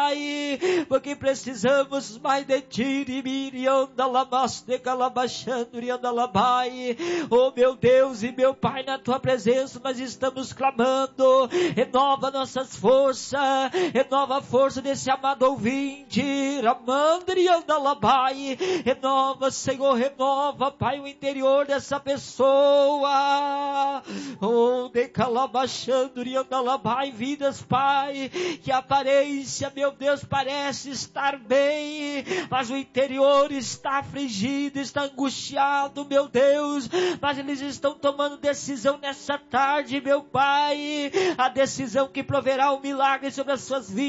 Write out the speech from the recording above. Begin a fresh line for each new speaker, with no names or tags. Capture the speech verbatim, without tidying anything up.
Pai, porque precisamos mais de Ti, oh meu Deus e meu Pai, na Tua presença nós estamos clamando, renova nossas forças, renova a força desse amado ouvinte, renova, Senhor, renova, Pai, o interior dessa pessoa, oh, decalabachanduriandalabai, vidas, Pai, que a aparência, meu Deus, parece estar bem, mas o interior está afligido, está angustiado, meu Deus, mas eles estão tomando decisão nessa tarde, meu Pai, a decisão que proverá um milagre sobre as suas vidas,